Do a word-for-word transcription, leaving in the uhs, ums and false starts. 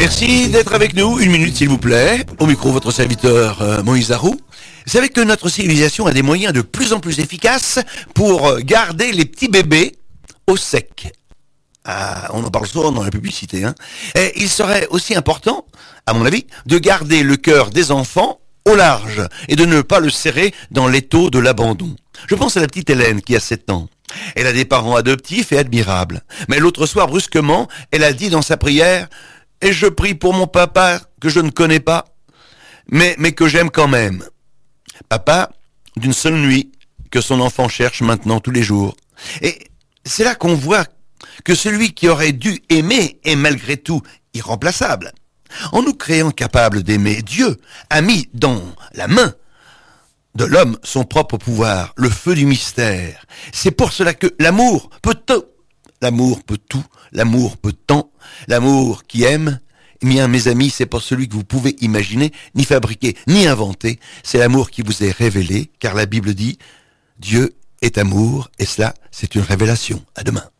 Merci d'être avec nous. Une minute, s'il vous plaît. Au micro, votre serviteur euh, Moïse Arou. Vous savez que notre civilisation a des moyens de plus en plus efficaces pour garder les petits bébés au sec. Ah, on en parle souvent dans la publicité. Hein. Et il serait aussi important, à mon avis, de garder le cœur des enfants au large et de ne pas le serrer dans l'étau de l'abandon. Je pense à la petite Hélène qui a sept ans. Elle a des parents adoptifs et admirables. Mais l'autre soir, brusquement, elle a dit dans sa prière « Et je prie pour mon papa que je ne connais pas, mais, mais que j'aime quand même. » Papa, d'une seule nuit, que son enfant cherche maintenant tous les jours. Et c'est là qu'on voit que celui qui aurait dû aimer est malgré tout irremplaçable. En nous créant capables d'aimer, Dieu a mis dans la main de l'homme son propre pouvoir, le feu du mystère. C'est pour cela que l'amour peut tout, l'amour peut tout, l'amour peut tant, l'amour qui aime, eh bien mes amis, c'est pas celui que vous pouvez imaginer, ni fabriquer, ni inventer, c'est l'amour qui vous est révélé, car la Bible dit, Dieu est amour, et cela, c'est une révélation. À demain.